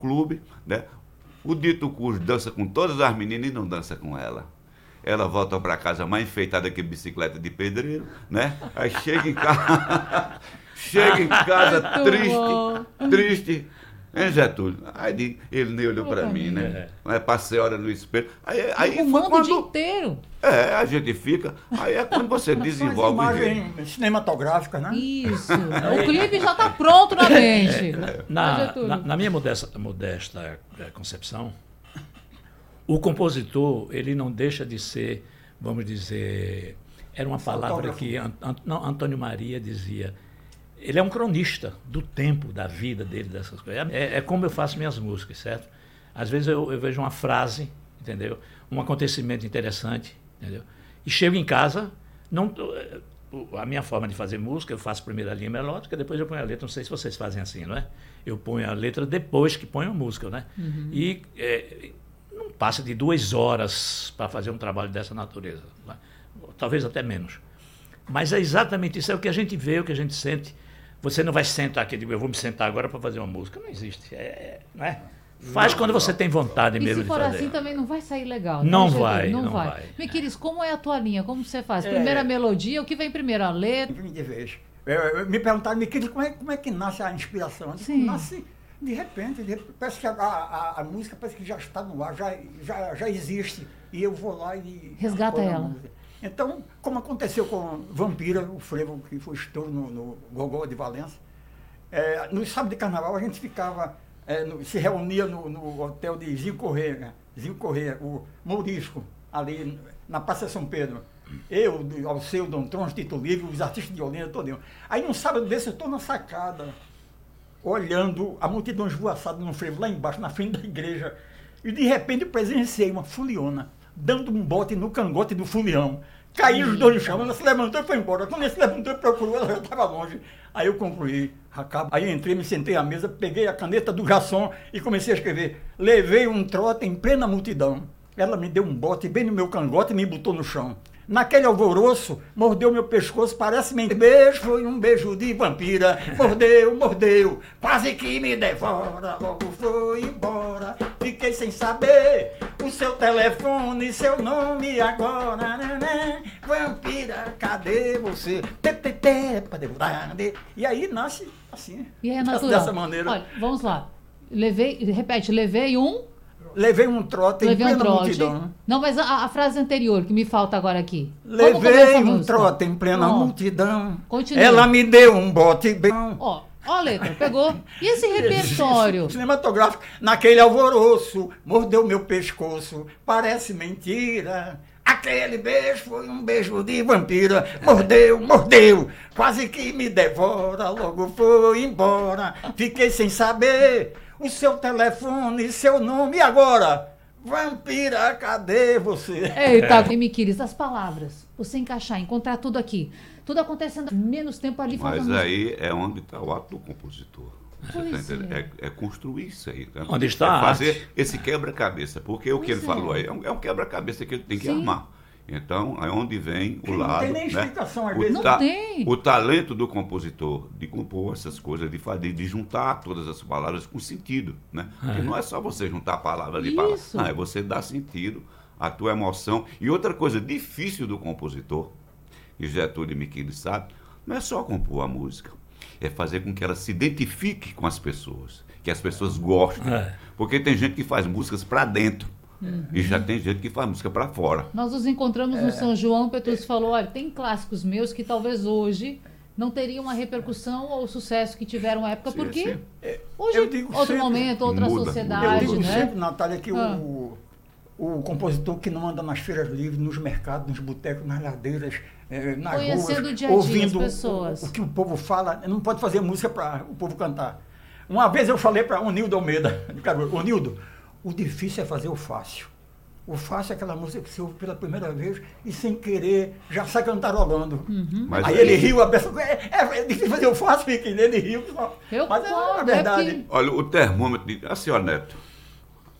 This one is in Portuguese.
clube, né? O dito cujo dança com todas as meninas e não dança com ela. Ela volta para casa mais enfeitada que bicicleta de pedreiro, né? Aí chega em casa, triste. Hein, Getúlio? Aí ele nem olhou para mim, né? Passei hora no espelho. Aí foi quando... o dia inteiro. A gente fica... Aí é quando você desenvolve... Imagens cinematográficas, né? Isso. O clipe já está pronto na mente. Na minha modesta concepção, o compositor, ele não deixa de ser, vamos dizer... Era uma palavra que Antônio Maria dizia... Ele é um cronista do tempo, da vida dele, dessas coisas. É como eu faço minhas músicas, certo? Às vezes eu vejo uma frase, entendeu? Um acontecimento interessante, entendeu? E chego em casa, a minha forma de fazer música, eu faço primeiro a linha melódica, depois eu ponho a letra. Não sei se vocês fazem assim, não é? Eu ponho a letra depois que ponho a música, né? Uhum. E não passa de 2 horas para fazer um trabalho dessa natureza. Né? Talvez até menos. Mas é exatamente isso, é o que a gente vê, o que a gente sente. Você não vai sentar aqui e dizer, eu vou me sentar agora para fazer uma música. Não existe. Não é? Faz quando você tem vontade mesmo de fazer. E se for assim também não vai sair legal. Não vai. Miquiris, como é a tua linha? Como você faz? Primeira melodia, o que vem primeiro? A letra? De vez. Me perguntaram, Miquiris, como é que nasce a inspiração? Sim. Nasce de repente. Parece que a música parece que já está no ar, já existe. E eu vou lá e... Resgata ela. Então, como aconteceu com Vampira, o frevo que foi estouro no Gogó de Valença, no sábado de carnaval a gente ficava, se reunia no hotel de Zinho Corrêa, o Mourisco, ali na Praça São Pedro. Eu, Alceu, Dom Troncho, Tito Livre, os artistas de Olinda, todinho. Aí num sábado desse eu estou na sacada, olhando a multidão esvoaçada no frevo, lá embaixo, na frente da igreja, e de repente eu presenciei uma fuliona, dando um bote no cangote do fulião. Caiu os dois no chão, ela se levantou e foi embora. Quando ele se levantou e procurou, ela já estava longe. Aí eu concluí, aí entrei, me sentei à mesa, peguei a caneta do garçom e comecei a escrever. Levei um trote em plena multidão. Ela me deu um bote bem no meu cangote e me botou no chão. Naquele alvoroço, mordeu meu pescoço, parece-me beijo, foi um beijo de vampira. Mordeu, quase que me devora, logo foi embora. Fiquei sem saber o seu telefone, seu nome agora. Vampira, cadê você? E aí nasce assim. E é natural. Dessa maneira. Olha, vamos lá. Levei um trote em plena multidão. Não, mas a frase anterior, que me falta agora aqui. Levei um trote em plena multidão. Continua. Ela me deu um bote bem... Ó a letra, pegou. E esse repertório? Cinematográfico. Naquele alvoroço, mordeu meu pescoço, parece mentira. Aquele beijo foi um beijo de vampira. Mordeu, quase que me devora, logo foi embora. Fiquei sem saber o seu telefone, seu nome, e agora? Vampira, cadê você? Eita, Miquiris, as palavras, você encaixar, encontrar tudo aqui, tudo acontecendo menos tempo ali. Mas aí é onde está o ato do compositor. É construir isso aí. Né? Onde está a fazer arte. Esse quebra-cabeça, porque o que ele falou aí é um quebra-cabeça que ele tem que armar. Então, é onde vem o lado. Não tem nem explicação, às né? vezes. Não tem. O talento do compositor de compor essas coisas, de juntar todas as palavras com sentido. Né? Porque não é só você juntar palavras de palavras. Não, é você dar sentido à tua emoção. E outra coisa difícil do compositor, e Getúlio e Miquiris sabe, não é só compor a música. É fazer com que ela se identifique com as pessoas. Que as pessoas gostem. Porque tem gente que faz músicas para dentro. E já tem gente que faz música para fora. Nós nos encontramos no São João, o Petrus falou, olha, tem clássicos meus que talvez hoje não teriam a repercussão ou o sucesso que tiveram na época, porque hoje outro sempre, momento, outra sociedade. Eu digo né? sempre, Natália, que o compositor que não anda nas feiras livres, nos mercados, nos botecos, nas ladeiras, nas conhecendo ruas, o dia a dia ouvindo as pessoas. o que o povo fala, não pode fazer música para o povo cantar. Uma vez eu falei para o Nildo Almeida, ô Nildo, o difícil é fazer o fácil. O fácil é aquela música que você ouve pela primeira vez e sem querer já sai cantarolando. Aí ele riu, a pessoa, é difícil fazer o fácil, ele riu. Mas é a verdade. Olha, o termômetro, a senhora Neto,